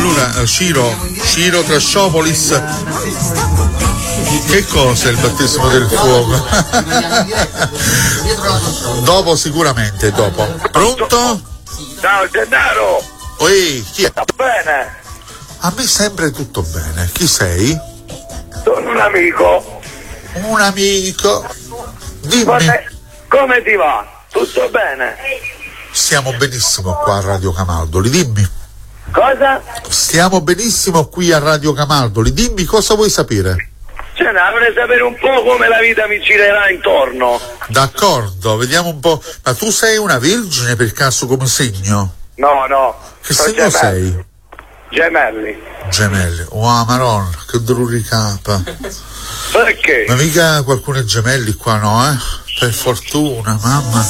Allora, Ciro Trasciopolis, che cosa è il battesimo del fuoco? Dopo, sicuramente, dopo. Pronto? Ciao Gennaro! Oi, chi è? Bene! A me sempre tutto bene. Chi sei? Sono un amico. Un amico. Dimmi. Come ti va? Tutto bene? Stiamo benissimo qua a Radio Camaldoli, dimmi. Cosa? Stiamo benissimo qui a Radio Camaldoli, dimmi cosa vuoi sapere. Vorrei sapere un po' come la vita mi girerà intorno. D'accordo, vediamo un po'. Ma tu sei una vergine per caso come segno? No. Che segno sei? Gemelli. Oh, Maronna, che druricapa. Perché? Ma mica qualcuno è gemelli qua, no, eh? Per fortuna, mamma.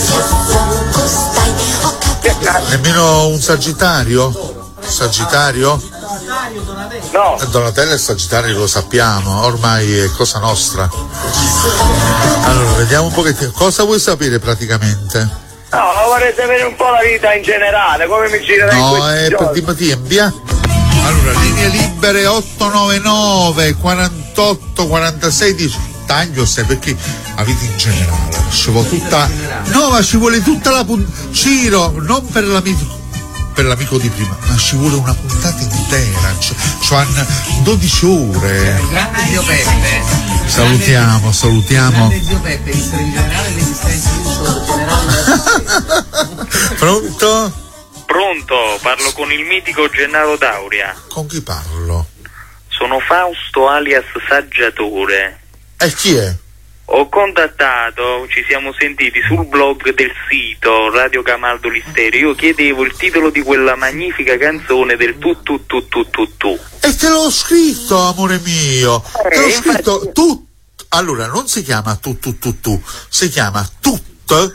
Nemmeno un Sagittario? Sagittario? No. Donatello e Sagittario lo sappiamo, ormai è cosa nostra. Allora, vediamo un pochettino. Cosa vuoi sapere praticamente? No, vorrei sapere un po' la vita in generale, come mi girerà in questi giorni. Per via. Allora, linee libere 899 48 46 10. Taglio se perché la vita in generale ci vuole tutta. No, ma ci vuole tutta la Ciro, non per l'amico di prima, ma ci vuole una puntata intera, cioè 12 ore. Grande zio Peppe. Salutiamo. Grande zio Peppe, visto in generale l'esistenza di un generale. Pronto? Pronto, parlo con il mitico Gennaro Dauria. Con chi parlo? Sono Fausto alias Saggiatore. E chi è? Ho contattato, ci siamo sentiti sul blog del sito Radio Camaldoli Stereo. Io chiedevo il titolo di quella magnifica canzone del tu. E te l'ho scritto, amore mio. Te l'ho scritto tu. Allora, non si chiama tu. Si chiama tut.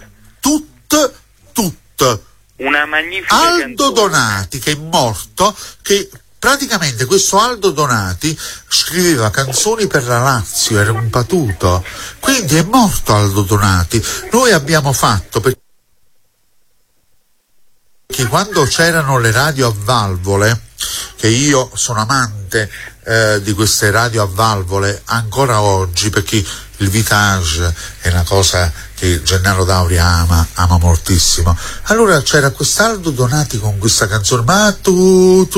Una magnifica Aldo canzone. Donati, che è morto, che praticamente questo Aldo Donati scriveva canzoni per la Lazio, era un patuto, quindi è morto Aldo Donati. Noi abbiamo fatto, perché quando c'erano le radio a valvole, che io sono amante di queste radio a valvole ancora oggi, perché il Vitage è una cosa che Gennaro Dauria ama moltissimo. Allora c'era quest'Aldo Donati con questa canzone, ma tu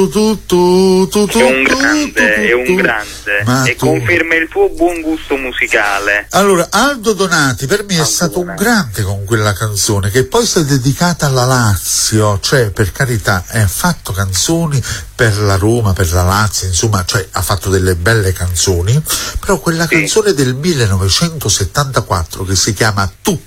è un grande e conferma il tuo buon gusto musicale. Allora, Aldo Donati per me è stato un grande con quella canzone, che poi si è dedicata alla Lazio, cioè, per carità, ha fatto canzoni per la Roma, per la Lazio, insomma, cioè ha fatto delle belle canzoni, però quella canzone del 1974 che si chiama Tut,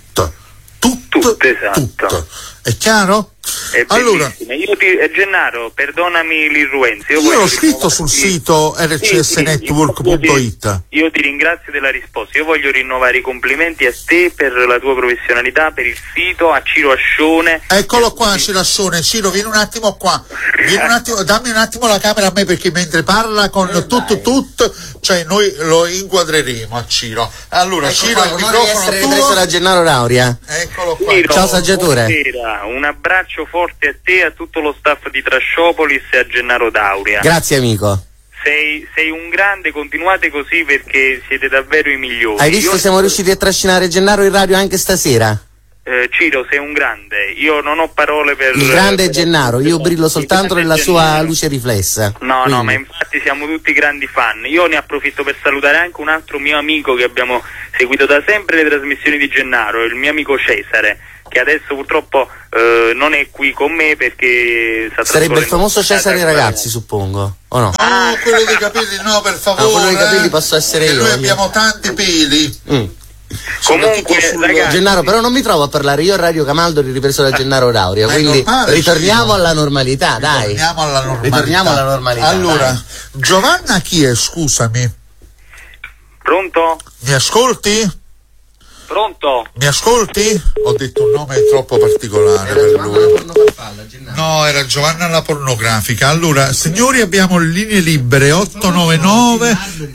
esatto. È chiaro? È allora, Gennaro, perdonami l'irruenza. Io l'ho scritto sul sito rcsnetwork.it. Io ti ringrazio della risposta. Io voglio rinnovare i complimenti a te per la tua professionalità, per il sito, a Ciro Ascione. Eccolo qua, Ciro Ascione. Ciro, vieni un attimo qua. Dammi un attimo la camera a me, perché mentre parla con tut, cioè noi lo inquadreremo a Ciro. Allora, ecco Ciro, il microfono tuo. Ripreso da Gennaro Dauria. Eccolo qua. Ciro, ciao Saggiatore. Un abbraccio forte a te, a tutto lo staff di Trasciopolis e a Gennaro Dauria. Grazie amico. Sei un grande, continuate così perché siete davvero i migliori. Hai visto, siamo riusciti a trascinare Gennaro in radio anche stasera? Ciro, sei un grande, io non ho parole per... Il grande Gennaro, io brillo soltanto nella sua luce riflessa. No, ma infatti siamo tutti grandi fan. Io ne approfitto per salutare anche un altro mio amico che abbiamo seguito da sempre le trasmissioni di Gennaro, il mio amico Cesare, che adesso purtroppo non è qui con me perché sarebbe il famoso Cesare Ragazzi, suppongo, o no? Quello dei capelli no, per favore. No, quello dei capelli posso essere io. Noi abbiamo tanti peli. Comunque, ragazzi, Gennaro, però non mi trovo a parlare io a Radio Camaldoli ripreso da Gennaro Dauria, quindi normale, ritorniamo alla normalità, dai. Ritorniamo alla normalità. Allora, dai. Giovanna chi è, scusami? Pronto? Mi ascolti? Pronto? Mi ascolti? Ho detto un nome troppo particolare per lui. No, era Giovanna la pornografica. Allora, signori, abbiamo linee libere 899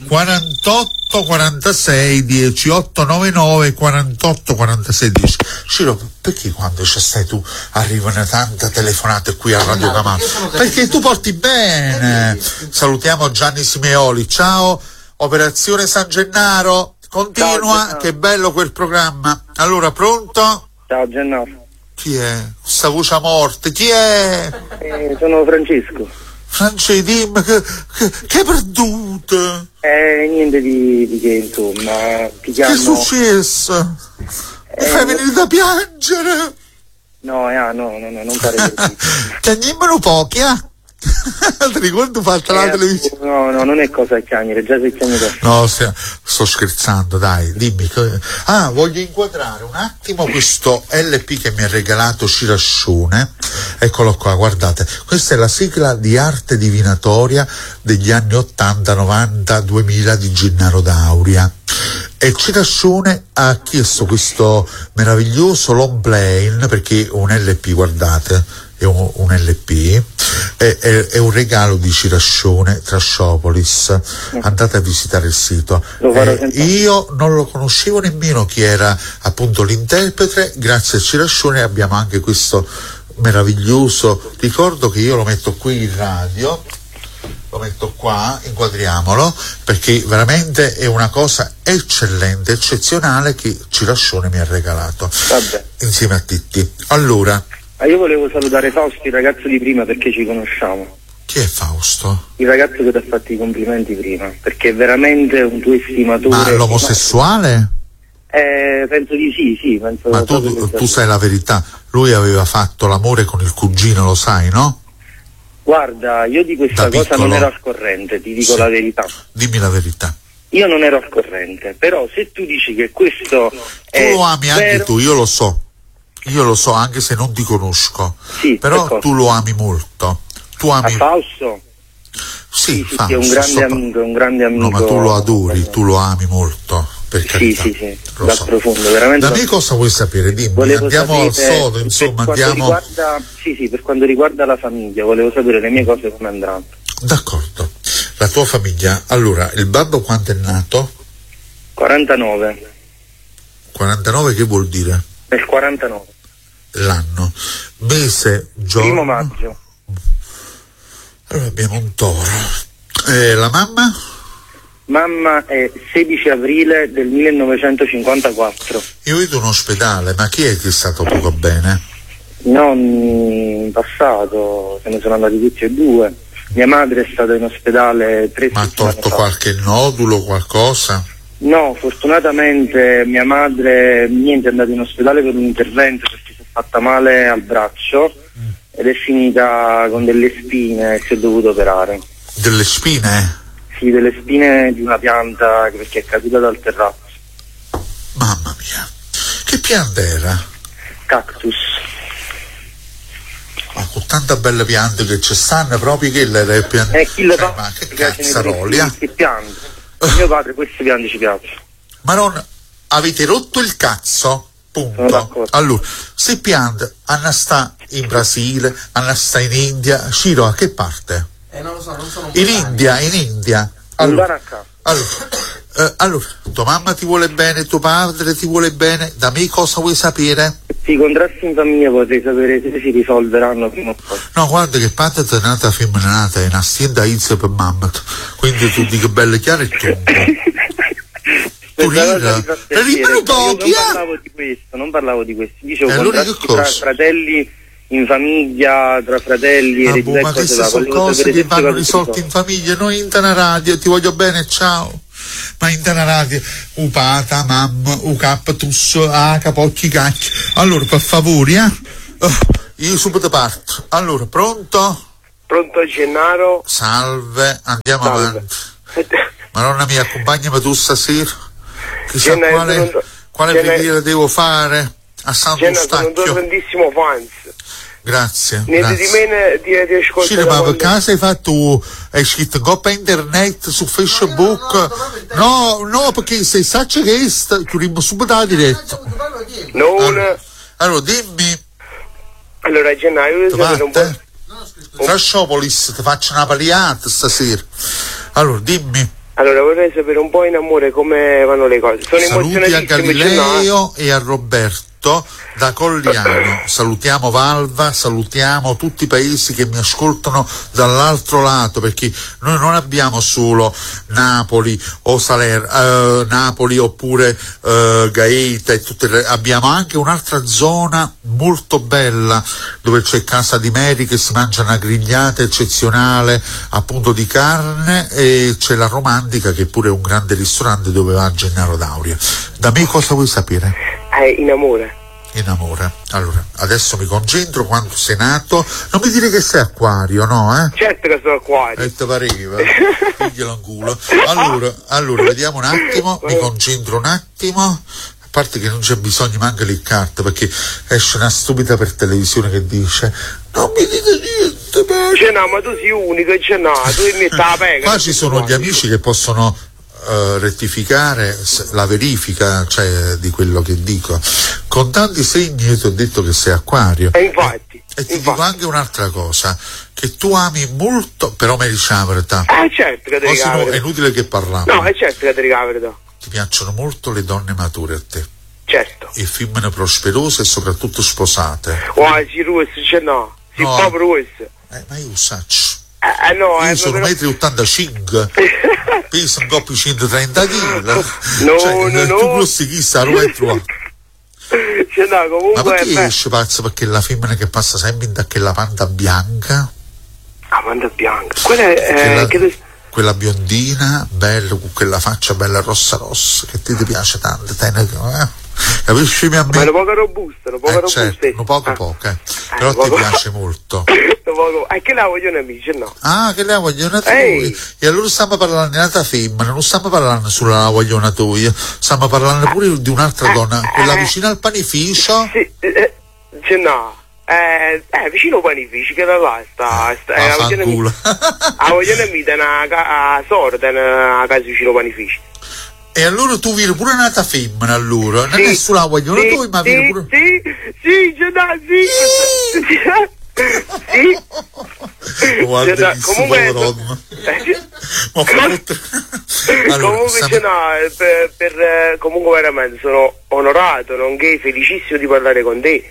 48 46 10, 899 48 46 10. Ciro, perché quando ci stai tu arrivano tante telefonate qui a Radio Camargo? Perché tu porti bene. Salutiamo Gianni Simeoli. Ciao, Operazione San Gennaro. Continua, ciao, che bello quel programma. Allora, pronto? Ciao Gennaro. Chi è? Questa voce a morte, chi è? Sono Francesco. Francesco, dimmi, che perduto? Niente di che, insomma. Ti chiamo... Che è successo? Mi fai venire da piangere? No, non fare così. Chiagnemmelo pochi, Ti ricordi fatto la televisione? No, non è cosa chiagnere, già se chiagnere. No, sto scherzando, dai, dimmi. Voglio inquadrare un attimo questo LP che mi ha regalato Cirascione. Eccolo qua, guardate. Questa è la sigla di arte divinatoria degli anni 80, 90, 2000 di Gennaro D'Auria. E Cirascione ha chiesto questo meraviglioso long play, perché un LP, guardate, è un LP, è un regalo di Cirascione Trasciopolis. Andate a visitare il sito. Io non lo conoscevo nemmeno chi era appunto l'interprete. Grazie a Cirascione abbiamo anche questo meraviglioso ricordo, che io lo metto qui in radio, lo metto qua, inquadriamolo, perché veramente è una cosa eccellente, eccezionale, che Cirascione mi ha regalato. Vabbè. Insieme a Titti. Allora, io volevo salutare Fausto, il ragazzo di prima, perché ci conosciamo. chi è Fausto? Il ragazzo che ti ha fatto i complimenti prima, perché è veramente un tuo estimatore. Ma l'omosessuale? Penso di sì, penso. Ma tu sai la verità, lui aveva fatto l'amore con il cugino, lo sai, no? Guarda, io di questa cosa non ero al corrente, ti dico la verità. Dimmi la verità. Io non ero al corrente, però se tu dici che questo tu lo ami anche tu, io lo so, anche se non ti conosco, sì, però tu lo ami molto. Tu ami Fausto? Sì, Fausto, è un grande amico. No, ma tu lo adori, tu lo ami molto, per carità. Sì, da so. Profondo, veramente. Da me cosa vuoi sapere? Dimmi, andiamo al sodo, insomma, andiamo. Per quanto riguarda la famiglia, volevo sapere le mie cose come andranno. D'accordo. La tua famiglia, allora, il babbo quanto è nato? 49. 49 che vuol dire? Nel 49. L'anno. Mese, giorno? 1° maggio. Allora abbiamo un toro. La mamma? Mamma è 16 aprile del 1954. Io vedo un ospedale, ma chi è che è stato poco bene? No, in passato se ne sono andati tutti e due. Mia madre è stata in ospedale 3 settimane fa. Ma ha torto qualche nodulo, qualcosa? No, fortunatamente mia madre è andata in ospedale per un intervento perché si è fatta male al braccio ed è finita con delle spine e si è dovuto operare. Delle spine? Sì, delle spine di una pianta perché è caduta dal terrazzo. Mamma mia, che pianta era? Cactus. Ma con tante belle piante che ci stanno, proprio che le piante. Ma che cazzarolia? Che piante? Mio padre queste piante ci piacciono. Ma non avete rotto il cazzo? Punto. Allora, se piante hanno sta in Brasile, hanno sta in India, Ciro a che parte? Non lo so, non sono in India. Allora, tua mamma ti vuole bene, tuo padre ti vuole bene, da me cosa vuoi sapere? I contrasti in famiglia vorrei sapere se si risolveranno prima o poi. No, guarda che parte è nata femminata, è un'azienda Izio per mamma, quindi tu dici belle chiare e tu. Tu rimane pochi, non parlavo di questo, dicevo allora tra fratelli in famiglia, tra fratelli ma queste sono cose che vanno risolte in famiglia, noi in Tana Radio, ti voglio bene, ciao. Ma in Tana Radio, upata, mamma, ucaptus, capocchi cacchi. Allora, per favore, io subito parto. Allora, pronto? Pronto Gennaro? Salve, andiamo avanti. Madonna mia, accompagnami tu stasera. Chissà quale preghiera devo fare a Santo Stacchio. Sono un tuo grandissimo fans. Grazie. Niente di meno ti ascolto. Sì, ma per caso hai scritto in coppa internet su Facebook? No, perché se sacci che chiudiamo subito la diretta. Allora, dimmi. Allora, a gennaio io sapere un po'. Trasciopolis, ti faccio una paliata stasera. Allora, dimmi. Allora, vorrei sapere un po' in amore come vanno le cose. Sono saluti a Galileo e a Roberto da Colliano. Salutiamo Valva, salutiamo tutti i paesi che mi ascoltano dall'altro lato, perché noi non abbiamo solo Napoli o Napoli oppure Gaeta e abbiamo anche un'altra zona molto bella dove c'è Casa di Mary, che si mangia una grigliata eccezionale appunto di carne, e c'è la Romantica, che pure è un grande ristorante dove va Gennaro D'Auria. Da me cosa vuoi sapere? In amore. Allora, adesso mi concentro. Quando sei nato, non mi dire che sei Acquario, no? Certo che sono Acquario. E te pareva, piglialo in culo. Allora, vediamo un attimo, mi concentro un attimo. A parte che non c'è bisogno manca le carte, perché esce una stupida per televisione che dice non mi dite niente, ma tu sei unico, tu mi sta la pega. Qua ci sono gli amici che possono rettificare la verifica, cioè, di quello che dico. Con tanti segni io ti ho detto che sei Acquario, e infatti ti dico anche un'altra cosa, che tu ami molto, però mi dici la verità. Certo che ti dico la verità. È inutile che parliamo. No, è certo che ti dico la verità. Ti piacciono molto le donne mature a te? Certo. E femmine prosperose e soprattutto sposate? Sì, russe, sì, proprio russe. Ma io saccio. Io sono 1,85 m, peso un coppio 130 kg. No. Tu grossi chissà, non è troppo. Comunque. Ma perché esce pazzo? Perché la femmina che passa sempre in quella panda bianca? La panda bianca? Quella è. Quella biondina, bella, con quella faccia bella rossa, che ti piace tanto, capisci a me? Ma è una poca robusta, certo, un poco, però ti piace molto. Che la vogliono amici, no? Che la vogliono tu. E allora stiamo parlando di un'altra femmina, non stiamo parlando solo della vogliono tu, stiamo parlando pure di un'altra donna, quella vicina al panificio. Sì, vicino al panificio, che da là sta la vogliono amica a sorda, a casa vicino al panificio. E allora tu vieni pure un'altra femmina, allora? Non è solo la vogliono tu, ma vieni pure. Sì. Guarda, comunque comunque veramente sono onorato, nonché felicissimo di parlare con te.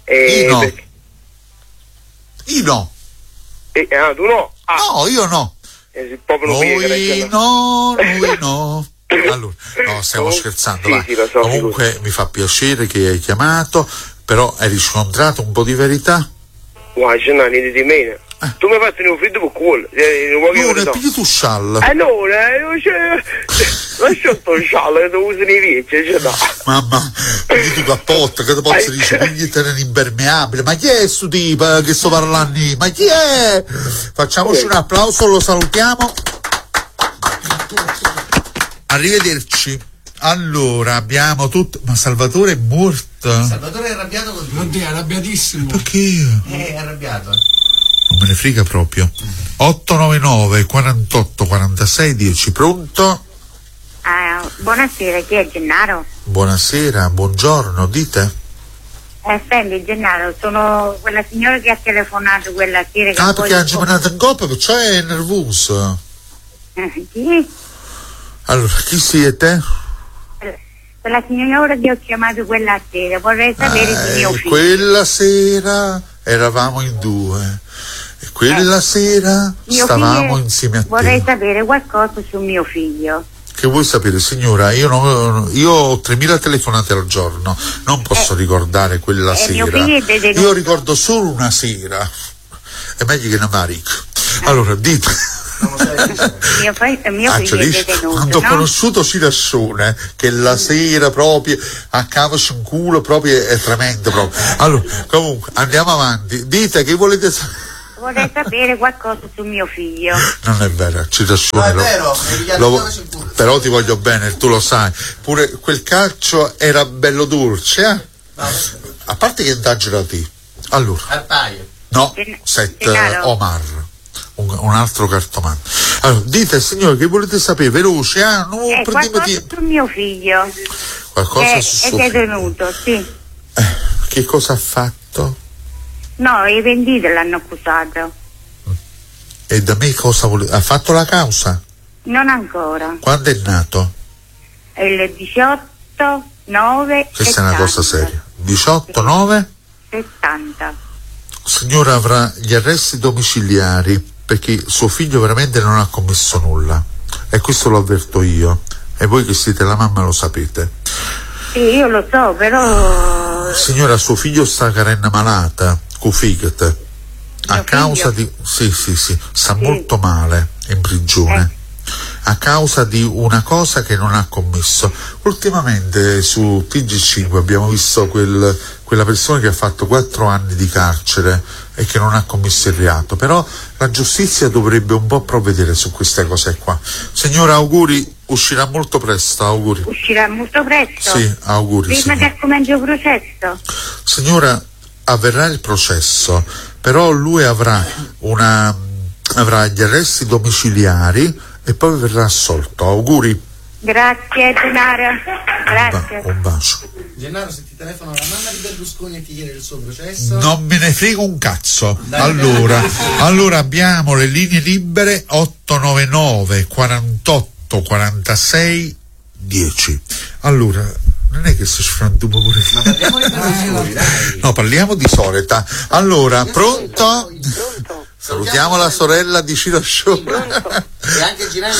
Io no. Tu no? No, io no. Noi no. Allora, no, stiamo scherzando, vai. Sì, lo so, comunque mi fa piacere che hai chiamato, però hai riscontrato un po' di verità? Guarda, no, niente di meno. Tu mi hai fatto un freddo per culo. Non è più tu scialla. Lascia sto sciallo che tu usi nei vieci, Mamma, io ti cappotta, che ti posso dire, pigliatene un impermeabile. Ma chi è sto tipo che sto parlando? Ma chi è? Facciamoci un applauso, lo salutiamo. Arrivederci. Allora, abbiamo tutto. Ma Salvatore è morto? Salvatore è arrabbiato con te. Oddio, è arrabbiatissimo. Perché? È arrabbiato. Non me ne frega proprio. 899 48 46 10. Pronto? Buonasera, chi è Gennaro? Buonasera, buongiorno, dite? Senti Gennaro, sono quella signora che ha telefonato quella sera che perché ha chiamato in coppa, perciò è nervoso. Chi? Allora, chi siete? Quella signora che ho chiamato quella sera, vorrei sapere di mio figlio. Quella sera eravamo in due e quella sera stavamo insieme a te. Vorrei sapere qualcosa su mio figlio. Che vuoi sapere, signora? Io ho 3.000 telefonate al giorno, non posso ricordare quella sera. Io ricordo solo una sera. È meglio che ne marico. Allora, dite. Mio figlio è detenuto, quando ho conosciuto Cirassone, che la sera proprio a cavoci in culo proprio è tremendo proprio. Allora, comunque andiamo avanti, dite che volete sapere. Vorrei sapere qualcosa su mio figlio. Non è vero, Cirassone, però ti voglio bene, tu lo sai. Pure quel calcio era bello dolce, A parte che indagina te. Allora. Cartaio. No, Set Omar. Un altro cartomante. Allora, dite signore che volete sapere, veloce, qualcosa su mio figlio. Qualcosa su suo figlio. È detenuto, sì. Che cosa ha fatto? No, i venditi l'hanno accusato. E da me cosa volete? Ha fatto la causa? Non ancora. Quando è nato? È il 18/9/70. Questa è una cosa seria. 18/9/70. Signora avrà gli arresti domiciliari perché suo figlio veramente non ha commesso nulla, e questo lo avverto io, e voi che siete la mamma lo sapete. Sì, io lo so, però signora, suo figlio sta carena malata con figat a causa di sta molto male in prigione a causa di una cosa che non ha commesso. Ultimamente su TG5 abbiamo visto quella persona che ha fatto 4 anni di carcere e che non ha commesso il reato, però la giustizia dovrebbe un po' provvedere su queste cose qua. Signora, auguri, uscirà molto presto, auguri. Uscirà molto presto? Sì, auguri. Prima che cominci il processo? Signora, avverrà il processo, però lui avrà gli arresti domiciliari e poi verrà assolto. Auguri. Grazie Gennaro, grazie. Un bacio. Gennaro, se ti telefono la mamma di Berlusconi e ti chiede il suo processo, non me ne frego un cazzo. Allora abbiamo le linee libere 899 48 46 10. Allora non è che si sfrantuma pure. Ma parliamo di Berlusconi, dai. No, parliamo di solita. Allora, pronto? Salutiamo la sorella di Ciro Show. E anche Ginella.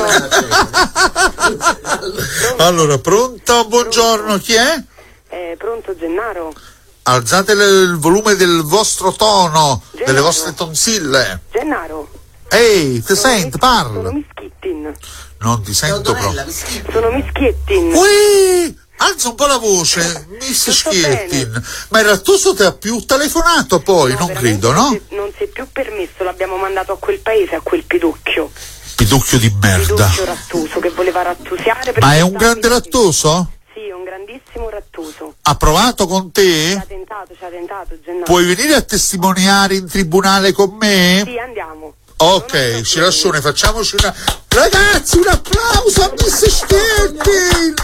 Allora, pronto? Buongiorno, chi è? Pronto, Gennaro? Alzate il volume del vostro tono, Gennaro. Delle vostre tonsille. Gennaro? Ehi, ti sento, parla. Sono Mischittin. Non ti sento proprio. Sono Mischittin. Ui! Alza un po' la voce, Miss Schiettin. Ma il Rattoso ti ha più telefonato poi, no, non credo, no? Non si è più permesso, l'abbiamo mandato a quel paese, a quel Piducchio. Piducchio di merda. Piducchio Rattuso, che voleva rattusiare. Ma è un grande Rattoso? Sì, è un grandissimo Rattuso. Ha provato con te? Ci ha tentato, Gennaro. Puoi venire a testimoniare in tribunale con me? Sì, andiamo. Ok, Cirassone, facciamoci una... Ragazzi, un applauso a Miss Schiettin!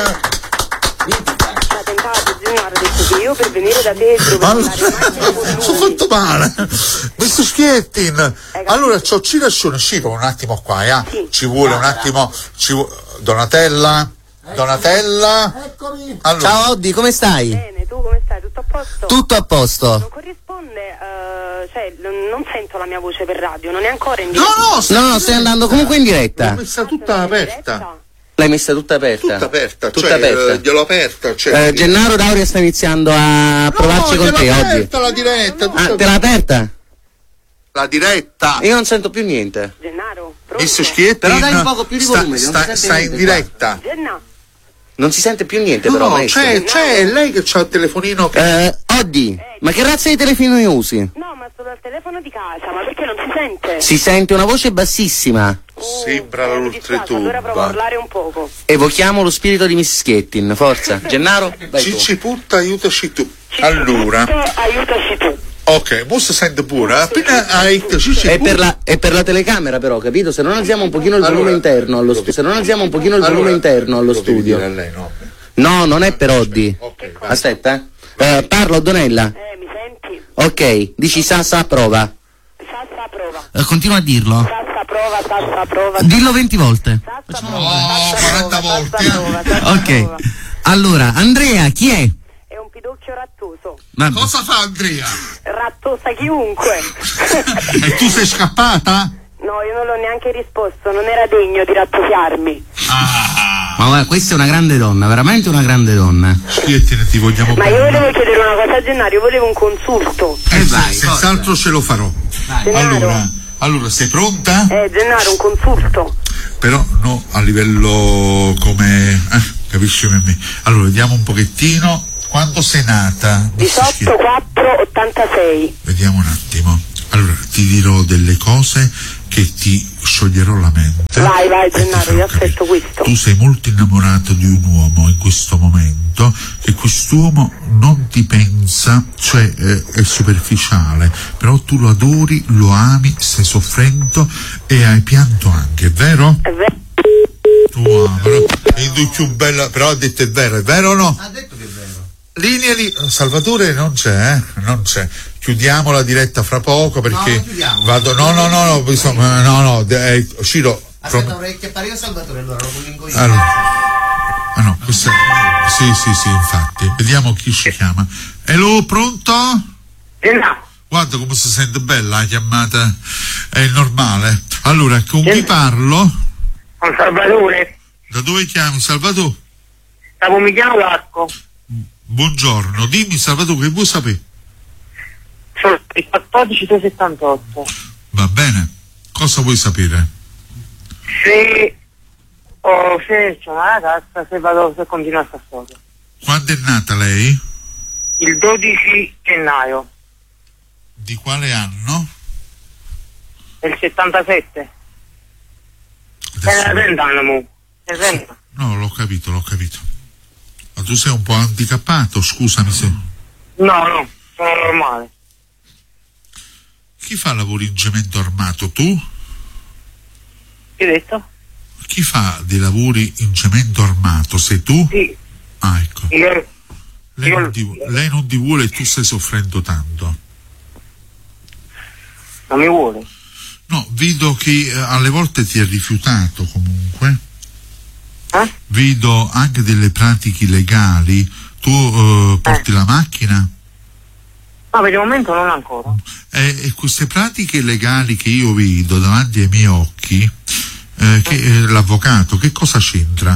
Ha tentato, Gennaro, ha detto che io per venire da te sono fatto male. Miss Schiettin, allora c'ho Cirassone, Ciro, un attimo qua, sì. Ci vuole un attimo, Donatella? Eccomi. Allora. Ciao Oddi, come stai? Bene, tu come stai? Tutto a posto? Tutto a posto. Non corrisponde, cioè non sento la mia voce per radio, non è ancora in diretta. No, stai andando comunque in diretta. L'ho messa tutta aperta. L'hai messa tutta aperta? Tutta aperta. Gliel'ho aperta. Cioè, Gennaro Dauria sta iniziando a provarci con te oggi. La diretta. Te l'ha aperta? La diretta. Io non sento più niente. Gennaro, Miss Schiettin, però dai un poco più di volume. Sta in diretta. Gennaro. Non si sente più niente, però. No, c'è lei che c'ha il telefonino. Oddi, ma che razza di telefono usi? No, ma sto dal telefono di casa, ma perché non si sente? Si sente una voce bassissima. Sembra l'oltretomba. Allora provo a parlare un poco. Evochiamo lo spirito di Miss Schiettin, forza. Gennaro, vai. Ciciputta, aiutaci tu. Allora. Aiutaci tu. Ok, mo si sente pure. Appena hai è per la telecamera, però, capito? Se non alziamo un pochino il volume interno allo studio. Se non alziamo un pochino il volume interno allo studio. No, non è per Oddi. Okay, aspetta, parlo, Donella. Mi senti? Ok, dici Sassa prova. Sassa prova. Continua a dirlo. Sassa prova. Dillo 20 volte. 40 volte. Ok. Allora, Andrea, chi è? È un Piducchio Rattoso. Ma cosa fa Andrea? Rattosa chiunque. E tu sei scappata? No, io non l'ho neanche risposto, non era degno di rattosiarmi. Ma guarda, questa è una grande donna, veramente una grande donna. Schiettin, ti vogliamo Ma io volevo chiedere una cosa a Gennaro, io volevo un consulto. Vai, senz'altro ce lo farò. Allora, sei pronta? Gennaro, un consulto. Però no, a livello come... capisci per me? Allora, vediamo un pochettino. Quando sei nata? 18/4/86. Vediamo un attimo. Allora, ti dirò delle cose che ti scioglierò la mente. Vai Gennaro, io aspetto questo. Tu sei molto innamorato di un uomo in questo momento, e quest'uomo non ti pensa, cioè è superficiale, però tu lo adori, lo ami, stai soffrendo e hai pianto anche, vero? È vero. Però è più bella, però ha detto è vero o no? Ha detto che è vero. Linea lì, Salvatore non c'è, non c'è. Chiudiamo la diretta fra poco perché vado. No, bisogna. Ciro. Aspetta, vorrei chiappare io Salvatore, allora lo convinco io. No, questo sì, infatti. Vediamo chi ci chiama. Hello, pronto? Guarda come si sente bella la chiamata, è normale. Allora, con chi parlo? Con Salvatore. Da dove chiami, Salvatore? Da Pomigliano d'Arco. Buongiorno, dimmi Salvatore, che vuoi sapere? Sono il 14378. Va bene, cosa vuoi sapere? Se c'è una ragazza, se continua sta storia. Quando è nata lei? Il 12 gennaio. Di quale anno? Del 77. Era 30 anni, No, l'ho capito. Ma tu sei un po' handicappato, scusami se. No, sono normale. Chi fa lavori in cemento armato, tu? Che hai detto? Chi fa dei lavori in cemento armato, sei tu? Sì. Ah, ecco. Lei non ti vuole e tu stai soffrendo tanto. Non mi vuole? No, vedo che alle volte ti è rifiutato comunque. Vedo anche delle pratiche illegali. Tu porti la macchina? No, per il momento non ancora. E queste pratiche illegali che io vedo davanti ai miei occhi, l'avvocato, che cosa c'entra?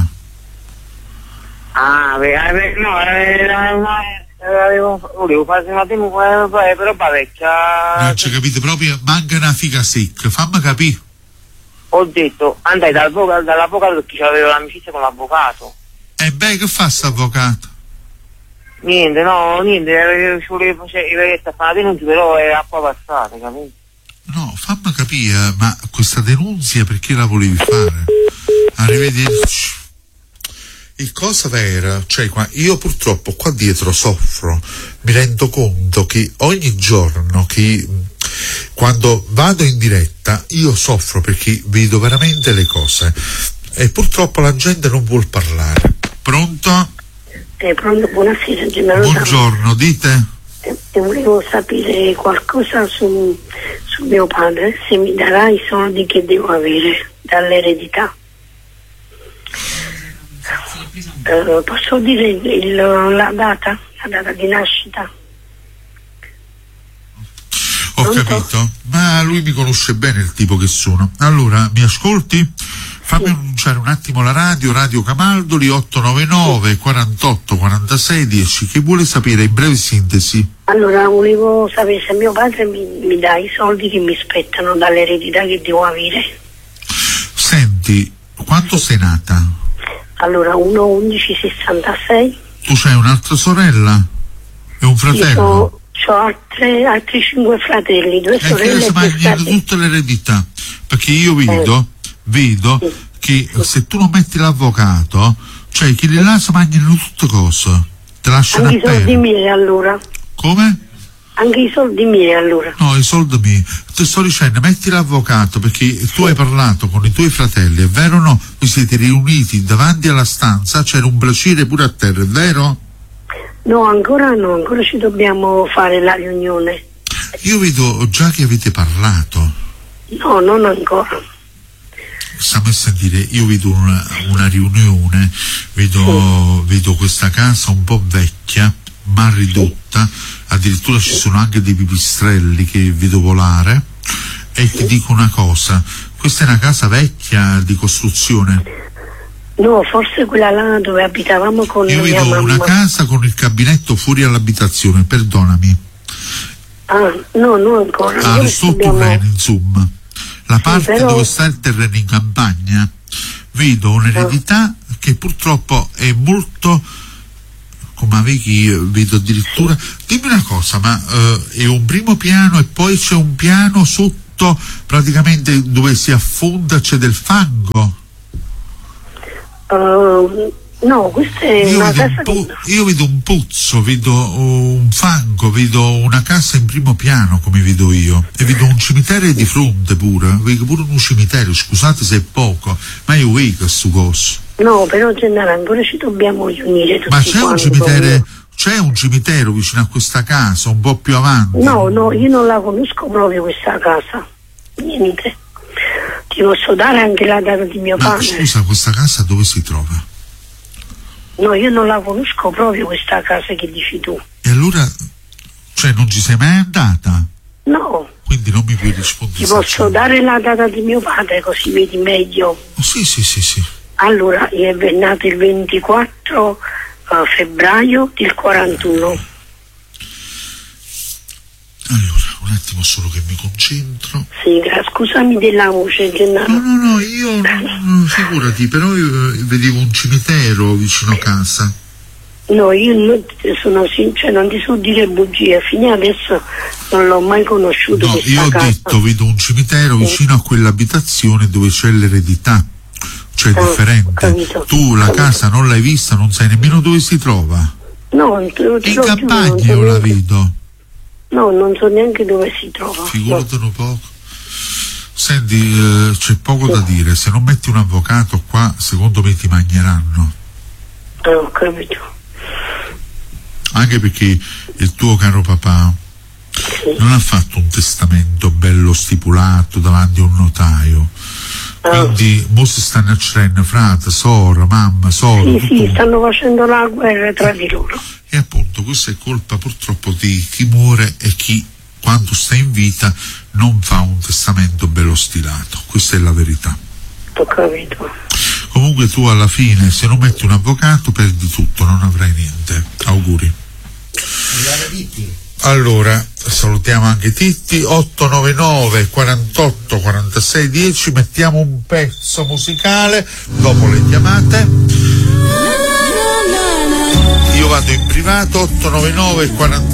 Volevo fare una però vecchia. Non ci capite proprio, manca una figa secca, fammi capire. Ho detto, andai dall'avvocato perché avevo l'amicizia con l'avvocato. E beh, che fa sto avvocato? Niente, ci volevo fare una denuncia, però è acqua passata, capito? No, fammi capire, ma questa denunzia perché la volevi fare? Arrivederci. Il cosa vera, cioè io purtroppo qua dietro soffro, mi rendo conto che ogni giorno che quando vado in diretta io soffro perché vedo veramente le cose e purtroppo la gente non vuol parlare. Pronto? Pronto, buonasera Gennaro. Buongiorno, dite? Volevo sapere qualcosa su mio padre, se mi darà i soldi che devo avere dall'eredità. Posso dire la data di nascita? Ho capito, ma lui mi conosce bene il tipo che sono. Allora, mi ascolti? Fammi annunciare un attimo la Radio Camaldoli 899 48 46 10, che vuole sapere in breve sintesi. Allora, volevo sapere se mio padre mi dà i soldi che mi spettano dall'eredità che devo avere. Senti, quando sei nata? Allora, 1-11-66. Tu c'hai un'altra sorella? E un fratello? Ho altri 5 fratelli, 2 sorelle. E che si mangiano tutte le eredità, perché io vedo che se tu non metti l'avvocato, cioè che li là si mangiano tutte cose, te lasciano anche i soldi miei allora. Come? Anche i soldi miei allora. No, i soldi miei. Ti sto dicendo, metti l'avvocato perché tu hai parlato con i tuoi fratelli, è vero o no? Vi siete riuniti davanti alla stanza, c'era un piacere pure a terra, è vero? No, ancora ci dobbiamo fare la riunione. Io vedo già che avete parlato. No, non ancora. Stiamo a sentire, io vedo una riunione, vedo questa casa un po' vecchia, ma ridotta, addirittura ci sono anche dei pipistrelli che vedo volare, e ti dico una cosa, questa è una casa vecchia di costruzione? No, forse quella là dove abitavamo con mia mamma. Io vedo una casa con il cabinetto fuori all'abitazione, perdonami. No, non ancora. Al sotterraneo, insomma. La parte però dove sta il terreno in campagna, vedo un'eredità che purtroppo è molto, come avevi, vedo addirittura, dimmi una cosa, ma è un primo piano e poi c'è un piano sotto letto praticamente dove si affonda c'è del fango? No, questa è una casa io vedo un pozzo, vedo un fango, vedo una casa in primo piano come vedo io, e vedo un cimitero di fronte pure, vedo pure un cimitero, scusate se è poco, ma io vedo questo coso. No, però Gennaro ancora ci dobbiamo unire tutti. Ma c'è un cimitero vicino a questa casa, un po' più avanti? No, io non la conosco proprio questa casa, niente. Ti posso dare anche la data di mio padre. Scusa, questa casa dove si trova? No, io non la conosco proprio questa casa che dici tu. E allora, cioè non ci sei mai andata? No. Quindi non mi puoi rispondere. Ti posso dare la data di mio padre così vedi meglio? Oh, sì. Allora, è nato il 24 febbraio del 41. Allora, un attimo solo che mi concentro. Sì, scusami della voce, Gennaro. No, io figurati, però io vedevo un cimitero vicino a casa. No, io non sono sincero, non ti so dire bugie, fino adesso non l'ho mai conosciuto. No, io ho detto, vedo un cimitero vicino a quell'abitazione dove c'è l'eredità, cioè differente. Tu la casa non l'hai vista, non sai nemmeno dove si trova. No, in campagna io la vedo. No, non so neanche dove si trova. Figuratelo poco. Senti, c'è poco da dire. Se non metti un avvocato qua, secondo me ti magneranno. Ho capito. Anche perché il tuo caro papà non ha fatto un testamento bello stipulato davanti a un notaio. Quindi mo si stanno accendendo frate, sora, mamma, sora. Sì, stanno facendo la guerra tra di loro. E appunto questa è colpa purtroppo di chi muore e chi quando sta in vita non fa un testamento bello stilato. Questa è la verità. Ho capito. Comunque tu alla fine se non metti un avvocato perdi tutto, non avrai niente. Auguri. Allora salutiamo anche Titti. 899 48 46 10, mettiamo un pezzo musicale dopo le chiamate. Io vado in privato. 899 48